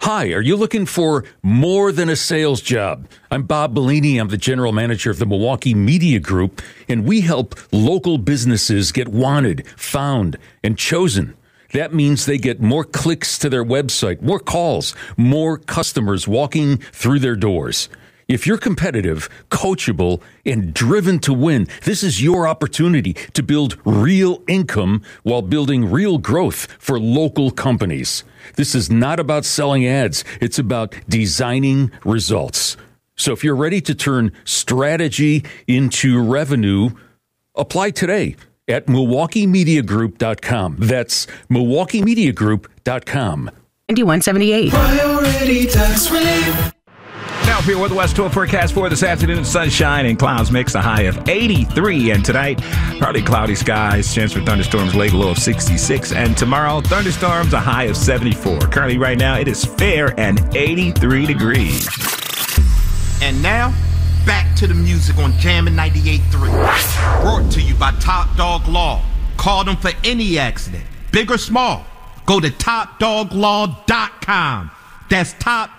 Hi, are you looking for more than a sales job? I'm Bob Bellini. I'm the general manager of the Milwaukee Media Group, and we help local businesses get wanted, found, and chosen. That means they get more clicks to their website, more calls, more customers walking through their doors. If you're competitive, coachable, and driven to win, this is your opportunity to build real income while building real growth for local companies. This is not about selling ads. It's about designing results. So if you're ready to turn strategy into revenue, apply today at MilwaukeeMediaGroup.com. That's MilwaukeeMediaGroup.com. 9178. Priority tax relief. Now for your Weather West tour forecast for this afternoon. Sunshine and clouds mix, a high of 83. And tonight, partly cloudy skies, chance for thunderstorms, late low of 66. And tomorrow, thunderstorms, a high of 74. Currently right now, it is fair and 83 degrees. And now, back to the music on Jammin' 98.3. Brought to you by Top Dog Law. Call them for any accident, big or small. Go to TopDogLaw.com. That's Top